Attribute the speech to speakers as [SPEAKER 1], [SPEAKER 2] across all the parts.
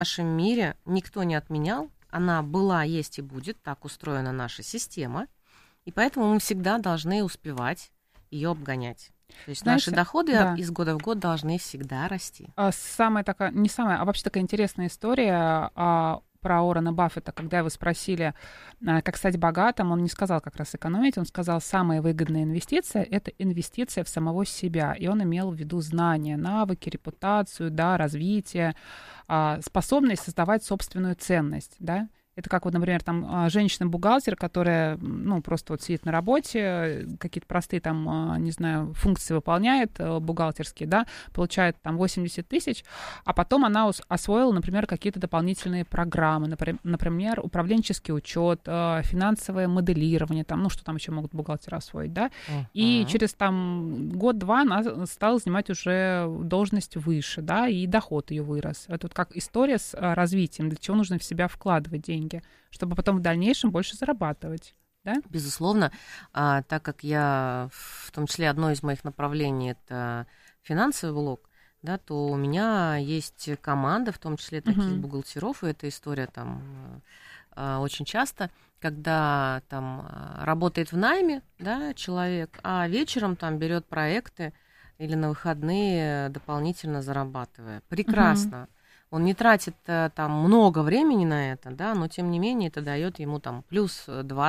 [SPEAKER 1] нашем мире никто не отменял. Она была, есть и будет. Так устроена наша система. И поэтому мы всегда должны успевать ее обгонять. То есть
[SPEAKER 2] Знаете,
[SPEAKER 1] наши доходы
[SPEAKER 2] да.
[SPEAKER 1] из года в год должны всегда расти.
[SPEAKER 2] Самая такая, не самая, а вообще такая интересная история про Уоррена Баффета, когда его спросили, как стать богатым, он не сказал как раз экономить, он сказал, самая выгодная инвестиция — это инвестиция в самого себя. И он имел в виду знания, навыки, репутацию, да, развитие, способность создавать собственную ценность, да. Это как вот, например, там женщина-бухгалтер, которая, ну, просто вот сидит на работе, какие-то простые там, не знаю, функции выполняет бухгалтерские, да, получает там 80 тысяч, а потом она освоила, например, какие-то дополнительные программы, например, управленческий учет, финансовое моделирование, там, ну, что там еще могут бухгалтеры освоить, да, и через там год-два она стала занимать уже должность выше, да, и доход ее вырос. Это вот как история с развитием, для чего нужно в себя вкладывать деньги, чтобы потом в дальнейшем больше зарабатывать. Да?
[SPEAKER 1] Безусловно, так как я, в том числе, одно из моих направлений — это финансовый блок, да, то у меня есть команда, в том числе таких бухгалтеров, и эта история там очень часто, когда там работает в найме, да, человек, а вечером там берет проекты или на выходные дополнительно зарабатывая. Прекрасно. Он не тратит там много времени на это, да, но тем не менее это дает ему там плюс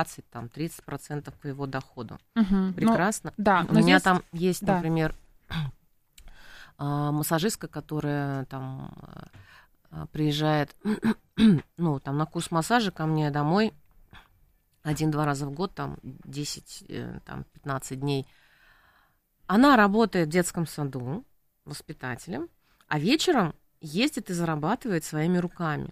[SPEAKER 1] 20-30% к его доходу. Прекрасно.
[SPEAKER 2] Ну, да,
[SPEAKER 1] у меня
[SPEAKER 2] здесь...
[SPEAKER 1] там есть,
[SPEAKER 2] да.
[SPEAKER 1] например, массажистка, которая там приезжает, ну, там на курс массажа ко мне домой 1-2 раза в год, там 10-15 дней. Она работает в детском саду воспитателем, а вечером ездит и зарабатывает своими руками.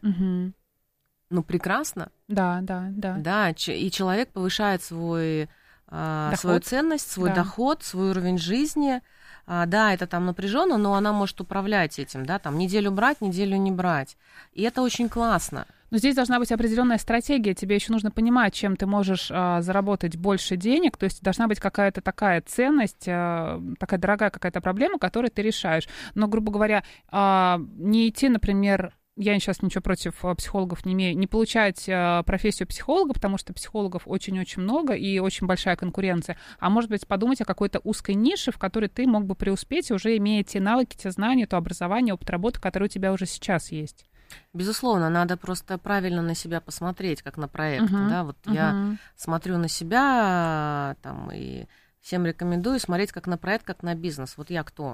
[SPEAKER 1] Ну, прекрасно.
[SPEAKER 2] Да.
[SPEAKER 1] Да, и человек повышает свою ценность, свой доход, свой уровень жизни. Да, это там напряженно, но она может управлять этим, да, там неделю брать, неделю не брать. И это очень классно.
[SPEAKER 2] Но здесь должна быть определенная стратегия. Тебе еще нужно понимать, чем ты можешь заработать больше денег. То есть должна быть какая-то такая ценность, такая дорогая какая-то проблема, которую ты решаешь. Но, грубо говоря, не идти, например, я сейчас ничего против психологов не имею, не получать профессию психолога, потому что психологов очень-очень много и очень большая конкуренция, а может быть подумать о какой-то узкой нише, в которой ты мог бы преуспеть, уже имея те навыки, те знания, то образование, опыт работы, который у тебя уже сейчас есть.
[SPEAKER 1] Безусловно, надо просто правильно на себя посмотреть, как на проект. Да? Вот я смотрю на себя там, и всем рекомендую смотреть как на проект, как на бизнес. Вот я кто?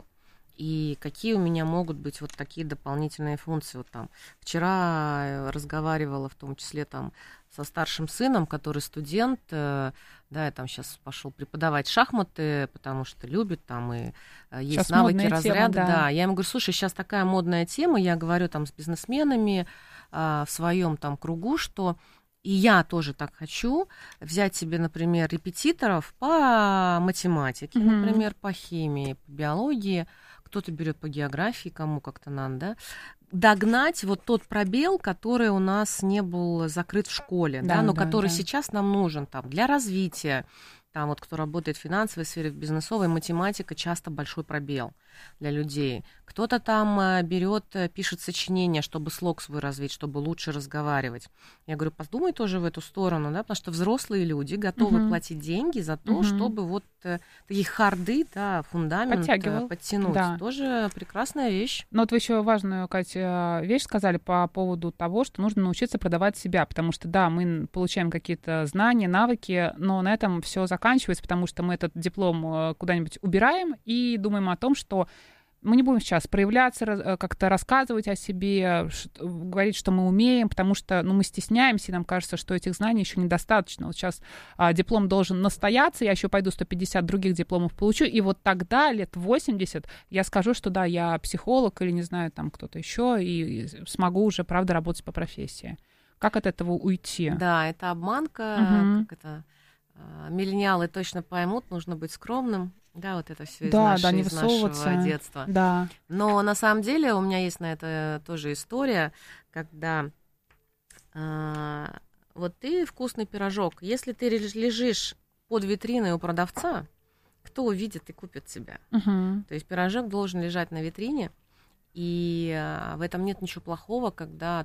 [SPEAKER 1] И какие у меня могут быть вот такие дополнительные функции. Вот там вчера разговаривала в том числе там со старшим сыном, который студент, да, я там сейчас пошел преподавать шахматы, потому что любит там, и есть
[SPEAKER 2] сейчас
[SPEAKER 1] навыки, разряды.
[SPEAKER 2] Тема, да.
[SPEAKER 1] Я ему говорю, слушай, сейчас такая модная тема, я говорю там с бизнесменами в своем там кругу, что и я тоже так хочу взять себе, например, репетиторов по математике, например, по химии, по биологии, кто-то берет по географии, кому как-то надо, да, догнать вот тот пробел, который у нас не был закрыт в школе, да, но который сейчас нам нужен там для развития. Там вот кто работает в финансовой сфере, в бизнесовой, математика часто большой пробел для людей. Кто-то там берет, пишет сочинения, чтобы слог свой развить, чтобы лучше разговаривать. Я говорю, подумай тоже в эту сторону, да, потому что взрослые люди готовы платить деньги за то, чтобы вот такие харды, да, фундамент подтянуть. Да. Тоже прекрасная вещь.
[SPEAKER 2] Но вот вы еще важную, Катя, вещь сказали по поводу того, что нужно научиться продавать себя, потому что, да, мы получаем какие-то знания, навыки, но на этом все заканчивается, потому что мы этот диплом куда-нибудь убираем и думаем о том, что мы не будем сейчас проявляться, как-то рассказывать о себе, говорить, что мы умеем, потому что мы стесняемся, и нам кажется, что этих знаний еще недостаточно. Вот сейчас диплом должен настояться, я еще пойду 150 других дипломов получу, и вот тогда, лет 80, я скажу, что да, я психолог или, не знаю, там кто-то еще, и смогу уже, правда, работать по профессии. Как от этого уйти?
[SPEAKER 1] Да, это обманка, как это... Миллениалы точно поймут, нужно быть скромным. Да, вот это все из нашего детства.
[SPEAKER 2] Да.
[SPEAKER 1] Но на самом деле у меня есть на это тоже история, когда вот ты вкусный пирожок, если ты лежишь под витриной у продавца, кто увидит и купит тебя? То есть пирожок должен лежать на витрине, И в этом нет ничего плохого, когда